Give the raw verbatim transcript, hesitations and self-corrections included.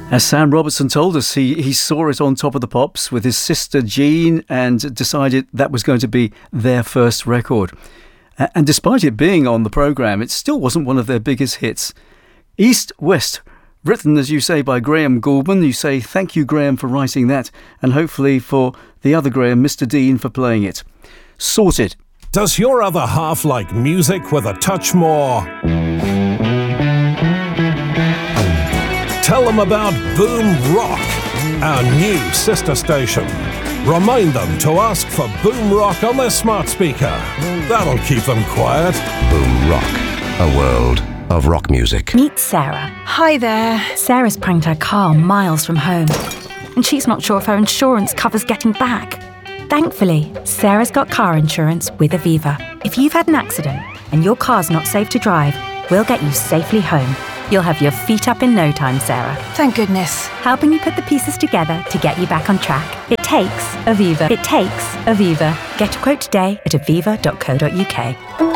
As Sam Robertson told us, he, he saw it on Top of the Pops with his sister Jean and decided that was going to be their first record. And despite it being on the programme, it still wasn't one of their biggest hits. East West, written, as you say, by Graham Gouldman. You say thank you, Graham, for writing that, and hopefully for the other Graham, Mister Dean, for playing it. Sorted. Does your other half like music with a touch more? Tell them about Boom Rock, our new sister station. Remind them to ask for Boom Rock on their smart speaker. That'll keep them quiet. Boom Rock, a world of rock music. Meet Sarah. Hi there. Sarah's pranked her car miles from home, and she's not sure if her insurance covers getting back. Thankfully, Sarah's got car insurance with Aviva. If you've had an accident and your car's not safe to drive, we'll get you safely home. You'll have your feet up in no time, Sarah. Thank goodness. Helping you put the pieces together to get you back on track. It takes Aviva. It takes Aviva. Get a quote today at aviva dot co dot uk.